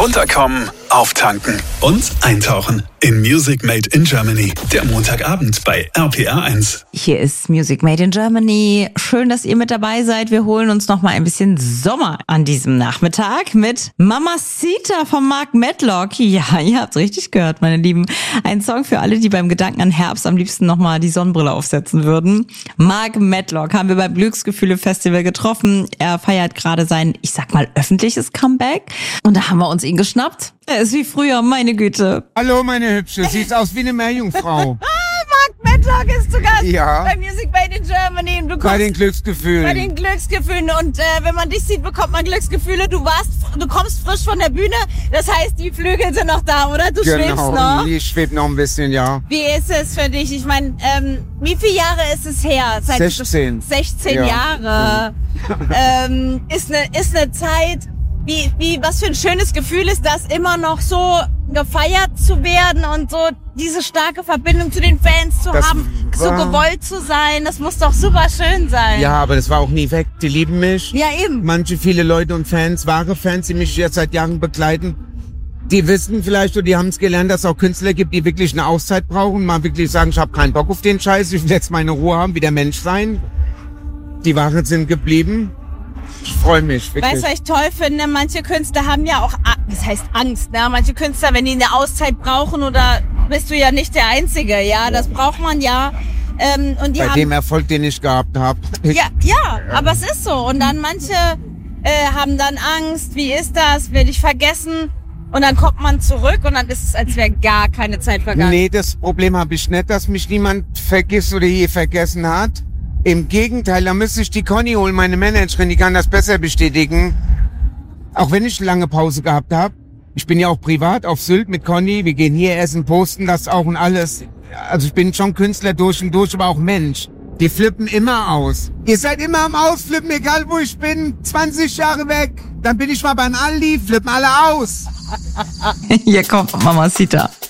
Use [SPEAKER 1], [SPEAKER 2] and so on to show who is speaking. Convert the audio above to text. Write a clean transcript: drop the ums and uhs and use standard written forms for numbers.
[SPEAKER 1] Runterkommen, auftanken und eintauchen in Music Made in Germany. Der Montagabend bei RPR1.
[SPEAKER 2] Hier ist Music Made in Germany. Schön, dass ihr mit dabei seid. Wir holen uns noch mal ein bisschen Sommer an diesem Nachmittag mit Mamacita von Mark Medlock. Ja, ihr habt's richtig gehört, meine Lieben. Ein Song für alle, die beim Gedanken an Herbst am liebsten noch mal die Sonnenbrille aufsetzen würden. Mark Medlock haben wir beim Glücksgefühle Festival getroffen. Er feiert gerade sein, ich sag mal, öffentliches Comeback. Und da haben wir uns ihn geschnappt. Er ist wie früher, meine Güte.
[SPEAKER 3] Hallo, meine Hübsche. Sieht aus wie eine Meerjungfrau.
[SPEAKER 2] Mark Medlock ist zu Gast bei Music Made in Germany. Du kommst
[SPEAKER 3] bei den Glücksgefühlen.
[SPEAKER 2] Bei den Glücksgefühlen. Und wenn man dich sieht, bekommt man Glücksgefühle. Du kommst frisch von der Bühne. Das heißt, die Flügel sind noch da, oder? Du schwebst noch.
[SPEAKER 3] Ich schwebe noch ein bisschen, ja.
[SPEAKER 2] Wie ist es für dich? Ich meine, wie viele Jahre ist es her?
[SPEAKER 3] 16.
[SPEAKER 2] 16 Jahre. Ist eine Zeit... was für ein schönes Gefühl ist das, immer noch so gefeiert zu werden und so diese starke Verbindung zu den Fans zu haben, so gewollt zu sein. Das muss doch super schön sein.
[SPEAKER 3] Ja, aber das war auch nie weg. Die lieben mich.
[SPEAKER 2] Ja, eben.
[SPEAKER 3] Viele Leute und Fans, wahre Fans, die mich jetzt seit Jahren begleiten, die wissen vielleicht oder die haben es gelernt, dass es auch Künstler gibt, die wirklich eine Auszeit brauchen, mal wirklich sagen, ich habe keinen Bock auf den Scheiß, ich will jetzt meine Ruhe haben, wie der Mensch sein. Die Wahrheit sind geblieben. Ich freue mich, wirklich.
[SPEAKER 2] Weißt du, was ich toll finde? Manche Künstler haben ja auch, das heißt Angst, ne? Manche Künstler, wenn die eine Auszeit brauchen, oder bist du ja nicht der Einzige, ja? Das braucht man ja. Und die
[SPEAKER 3] bei dem Erfolg, den ich gehabt habe.
[SPEAKER 2] Ja, aber es ist so. Und dann manche haben dann Angst, wie ist das? Will ich vergessen? Und dann kommt man zurück und dann ist es, als wäre gar keine Zeit vergangen.
[SPEAKER 3] Nee, das Problem habe ich nicht, dass mich niemand vergisst oder je vergessen hat. Im Gegenteil, da müsste ich die Conny holen, meine Managerin, die kann das besser bestätigen. Auch wenn ich eine lange Pause gehabt habe. Ich bin ja auch privat auf Sylt mit Conny. Wir gehen hier essen, posten das auch und alles. Also ich bin schon Künstler durch und durch, aber auch Mensch. Die flippen immer aus. Ihr seid immer am Ausflippen, egal wo ich bin. 20 Jahre weg. Dann bin ich mal beim Aldi, flippen alle aus.
[SPEAKER 2] Hier kommt Mamacita.